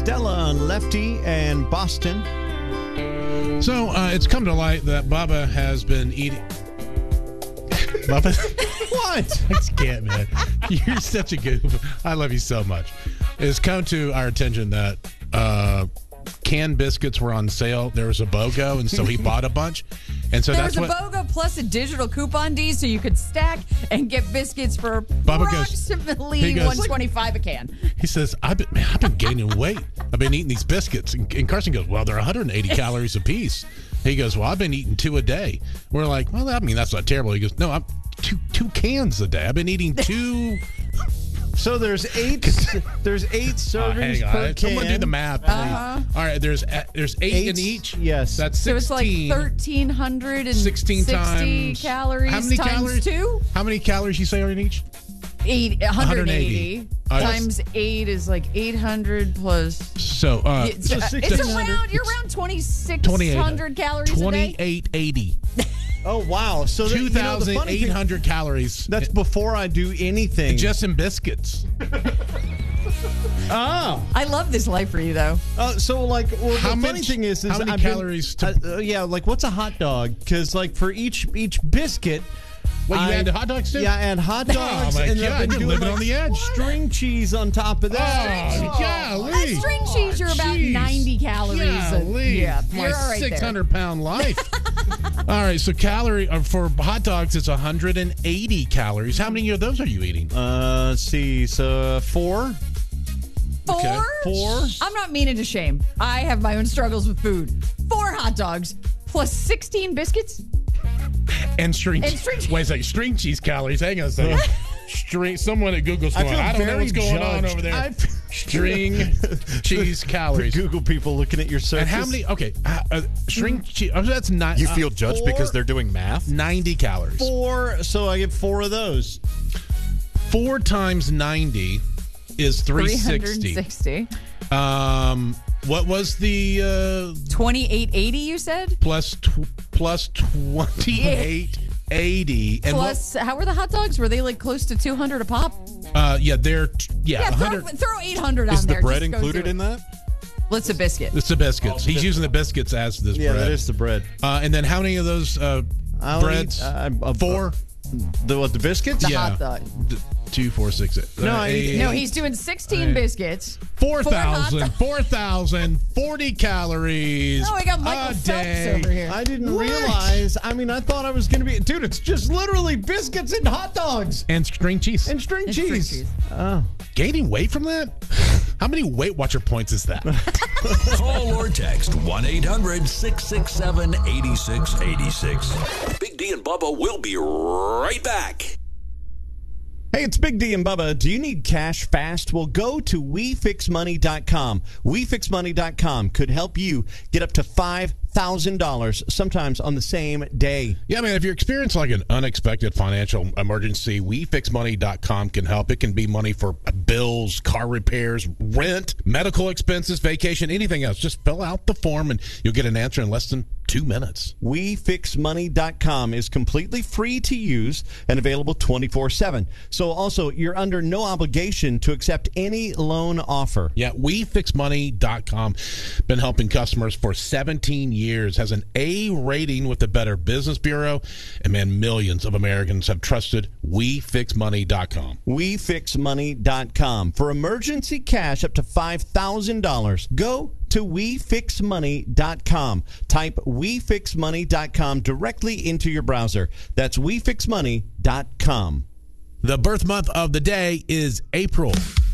Stella on Lefty and Boston. So it's come to light that Bubba has been eating. Bubba? What? I just can't, man. You're such a goof. I love you so much. It's come to our attention that canned biscuits were on sale. There was a BOGO, and so he bought a bunch. And so There that's was a BOGO plus a digital coupon D, so you could stack and get biscuits for Bubba goes- approximately he goes- $125 a can. He says, I've been gaining weight. I've been eating these biscuits. And Carson goes, well, they're 180 calories a piece. He goes, well, I've been eating 2 a day. We're like, well, I mean, that's not terrible. He goes, no, I'm two cans a day. I've been eating 2. So there's eight servings hang on. per can. Someone do the math, please. All right, there's 8 in each. Yes. That's 16. So it's like 1,360 times calories. How many times calories? 2? How many calories you say are in each? 180 that's- times 8 is like 800 plus. So, It's around. You're around 2,600 calories a day. 2880. Oh, wow. So the funny thing- 2,800 calories. That's before I do anything. Just in biscuits. Oh. I love this life for you, though. So, like, well, How the funny much- thing is how many I've been- calories to- yeah, like, what's a hot dog? Because, like, for each biscuit... Well, you add hot dogs too? Yeah, I add hot dogs. Oh, my and God, I've been you're doing, living like, on the edge. string cheese on top of that. Oh, golly. That string cheese, you're about Jeez. 90 calories. Golly. Yeah, My you're all right there. 600-pound life. All right, so for hot dogs, it's 180 calories. How many of those are you eating? Let's see. So, 4. Four? 4. I'm not meaning to shame. I have my own struggles with food. 4 hot dogs plus 16 biscuits. And string And string cheese. Wait a second. String cheese calories. Hang on a second. Someone at Google's going, I don't know what's going on over there. String cheese calories. Google people looking at your searches. And how many? Okay, string cheese. Oh, that's not. You feel judged 4 because they're doing math? 90 calories. 4. So I get 4 of those. 4 times 90 is 360. 360. What was the 2880, you said? plus 2880 and Plus, how were the hot dogs? Were they like close to 200 a pop? they're Yeah, 100. throw 800 on Is there. the bread Just go included through in it. that? It's a biscuit. It's the biscuits. He's using the biscuits as this Yeah, bread. that is the bread. And then how many of those breads? 4. The biscuits? The yeah. hot dog. 2, 4, 6, 8. No, No, he's doing 16 Right. biscuits. 4,040 calories. Oh, I got Michael a Phelps day. over here. I didn't What? realize. I mean, I thought I was going to be... Dude, it's just literally biscuits and hot dogs. And string cheese. And string And string cheese. cheese. Oh. Gaining weight from that? How many Weight Watcher points is that? Call or text 1-800-667-8686. Big D and Bubba will be right back. Hey, it's Big D and Bubba. Do you need cash fast? Well, go to WeFixMoney.com. WeFixMoney.com could help you get up to $5,000 sometimes on the same day. Yeah, man, if you're experiencing like an unexpected financial emergency, WeFixMoney.com can help. It can be money for bills, car repairs, rent, medical expenses, vacation, anything else. Just fill out the form and you'll get an answer in less than 2 minutes. WeFixMoney.com is completely free to use and available 24/7. So also, you're under no obligation to accept any loan offer. Yeah, WeFixMoney.com. Been helping customers for 17 years. Has an A rating with the Better Business Bureau. And man, millions of Americans have trusted WeFixMoney.com. WeFixMoney.com. For emergency cash up to $5,000, go to WeFixMoney.com. Type WeFixMoney.com directly into your browser. That's WeFixMoney.com. The birth month of the day is April.